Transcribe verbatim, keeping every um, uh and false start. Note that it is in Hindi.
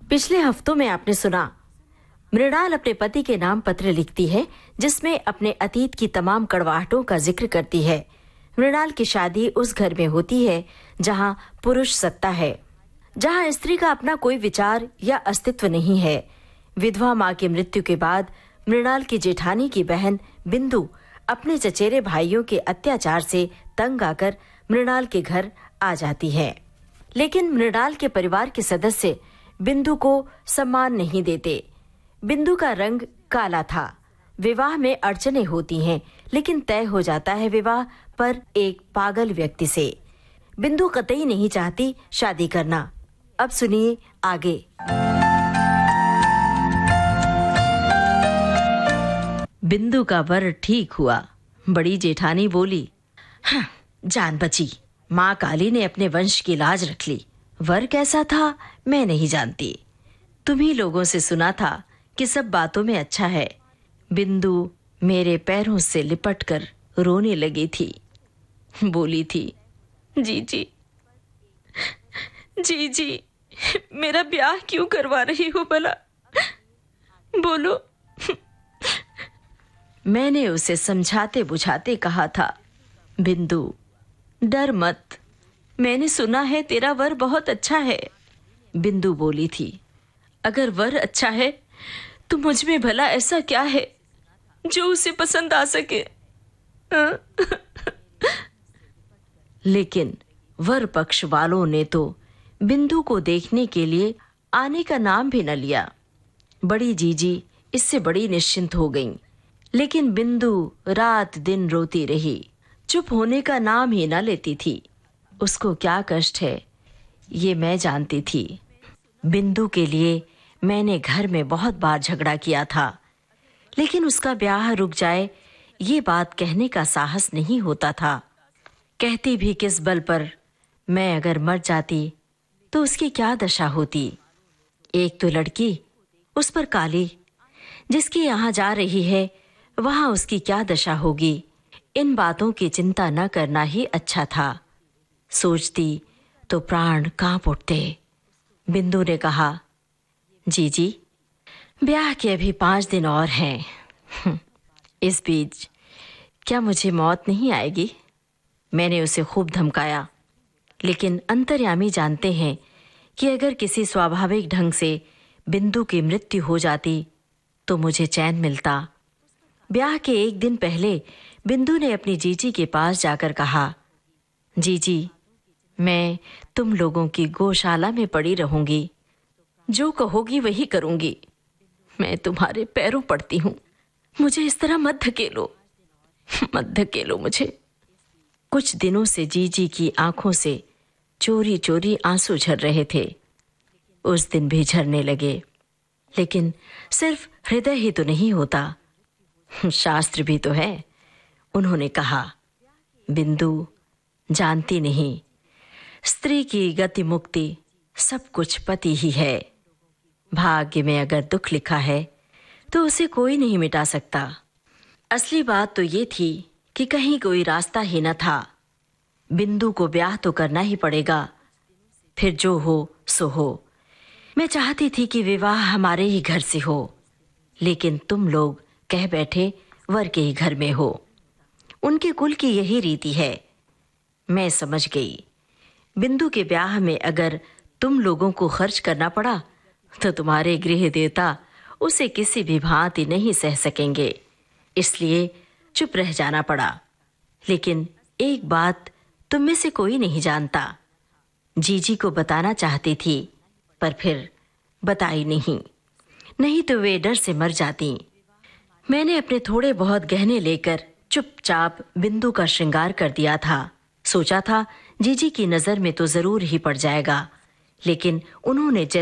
पिछले हफ्तों में आपने सुना, मृणाल अपने पति के नाम पत्र लिखती है जिसमें अपने अतीत की तमाम कड़वाहटों का जिक्र करती है। मृणाल की शादी उस घर में होती है जहां पुरुष सत्ता है, जहां स्त्री का अपना कोई विचार या अस्तित्व नहीं है। विधवा मां की मृत्यु के बाद मृणाल की जेठानी की बहन बिंदु अपने चचेरे भाइयों के अत्याचार से तंग आकर मृणाल के घर आ जाती है। लेकिन मृणाल के परिवार के सदस्य बिंदु को सम्मान नहीं देते। बिंदु का रंग काला था। विवाह में अड़चने होती हैं, लेकिन तय हो जाता है विवाह पर एक पागल व्यक्ति से। बिंदु कतई नहीं चाहती शादी करना। अब सुनिए आगे। बिंदु का वर ठीक हुआ। बड़ी जेठानी बोली, हाँ, जान बची। माँ काली ने अपने वंश की लाज रख ली। वर कैसा था मैं नहीं जानती। तुम्ही लोगों से सुना था कि सब बातों में अच्छा है। बिंदु मेरे पैरों से लिपटकर रोने लगी थी। बोली थी, जी जी जी जी मेरा ब्याह क्यों करवा रही हो भला, बोलो। मैंने उसे समझाते बुझाते कहा था, बिंदु डर मत, मैंने सुना है तेरा वर बहुत अच्छा है। बिंदु बोली थी, अगर वर अच्छा है तो मुझ में भला ऐसा क्या है जो उसे पसंद आ सके। लेकिन वर पक्ष वालों ने तो बिंदु को देखने के लिए आने का नाम भी न लिया। बड़ी जीजी इससे बड़ी निश्चिंत हो गईं। लेकिन बिंदु रात दिन रोती रही, चुप होने का नाम ही न लेती थी। उसको क्या कष्ट है ये मैं जानती थी। बिंदु के लिए मैंने घर में बहुत बार झगड़ा किया था, लेकिन उसका ब्याह रुक जाए ये बात कहने का साहस नहीं होता था। कहती भी किस बल पर, मैं अगर मर जाती तो उसकी क्या दशा होती। एक तो लड़की, उस पर काली, जिसकी यहाँ जा रही है वहां उसकी क्या दशा होगी। इन बातों की चिंता न करना ही अच्छा था। सोचती तो प्राण कांप उठते। बिंदु ने कहा, जीजी ब्याह के अभी पांच दिन और हैं। इस बीच क्या मुझे मौत नहीं आएगी। मैंने उसे खूब धमकाया, लेकिन अंतर्यामी जानते हैं कि अगर किसी स्वाभाविक ढंग से बिंदु की मृत्यु हो जाती तो मुझे चैन मिलता। ब्याह के एक दिन पहले बिंदु ने अपनी जीजी के पास जाकर कहा, जीजी मैं तुम लोगों की गौशाला में पड़ी रहूंगी, जो कहोगी वही करूंगी। मैं तुम्हारे पैरों पड़ती हूं, मुझे इस तरह मत धकेलो, मत धकेलो मुझे। कुछ दिनों से जीजी की आंखों से चोरी चोरी आंसू झर रहे थे। उस दिन भी झरने लगे। लेकिन सिर्फ हृदय ही तो नहीं होता, शास्त्र भी तो है। उन्होंने कहा, बिंदु जानती नहीं, स्त्री की गति मुक्ति सब कुछ पति ही है। भाग्य में अगर दुख लिखा है तो उसे कोई नहीं मिटा सकता। असली बात तो ये थी कि कहीं कोई रास्ता ही न था। बिंदु को ब्याह तो करना ही पड़ेगा, फिर जो हो सो हो। मैं चाहती थी कि विवाह हमारे ही घर से हो, लेकिन तुम लोग कह बैठे वर के ही घर में हो। उनके कुल की यही रीति है। मैं समझ गई, बिंदु के ब्याह में अगर तुम लोगों को खर्च करना पड़ा तो तुम्हारे गृह देवता उसे किसी भी भांति नहीं सह सकेंगे, इसलिए चुप रह जाना पड़ा। लेकिन एक बात तुम में से कोई नहीं जानता। जीजी को बताना चाहती थी, पर फिर बताई नहीं, नहीं तो वे डर से मर जाती। मैंने अपने थोड़े बहुत गहने लेकर चुपचाप बिंदु का श्रृंगार कर दिया था। सोचा था जीजी की नजर में तो जरूर ही पड़ जाएगा, लेकिन उन्होंने